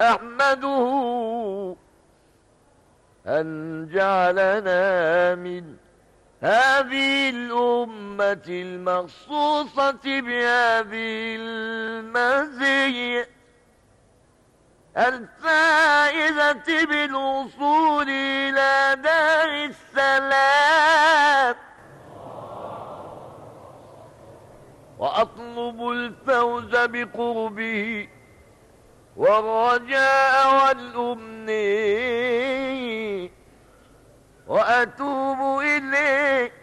أحمده أن جعلنا من هذه الأمة المخصوصة بهذه المزية الفائزة بالوصول إلى دار السلام، وأطلب الفوز بقربه والرجاء والأمني، وأتوب إليه